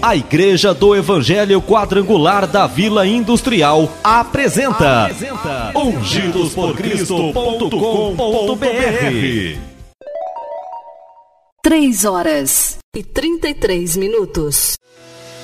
A Igreja do Evangelho Quadrangular da Vila Industrial apresenta ungidosporcristo.com.br. 3 horas e 33 minutos.